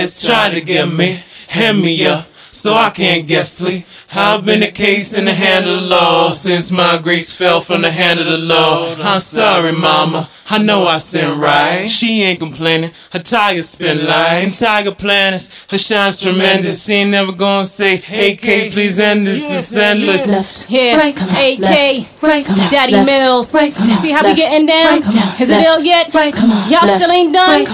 It's trying to get me, hand me up, so I can't get sleep. I've been a case in the hand of the law since my grace fell from the hand of the Lord. I'm sorry, mama, I know I sinned right. She ain't complaining, her tires spin light. And Tiger Planners, her shine's tremendous. She ain't never gonna say, AK, please end this, it's endless. Here, AK, Daddy Mills. See how we getting down? Is it ill yet? Y'all still ain't done?